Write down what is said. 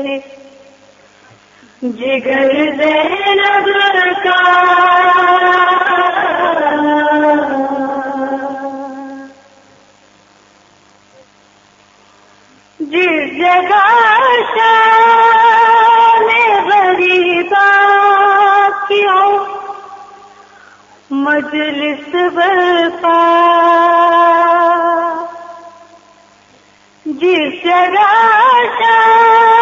जिगर ज़ैनब का जिस जगह शान गरीबा की हो मजलिस बरपा, जिस जगह